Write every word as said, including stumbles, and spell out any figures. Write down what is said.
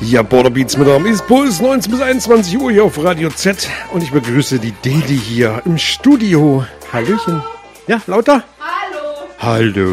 Ja, Border Beats mit am Puls, neunzehn bis einundzwanzig Uhr hier auf Radio Z. Und ich begrüße die Deli hier im Studio. Hallöchen. Ja, lauter? Hallo. Hallo.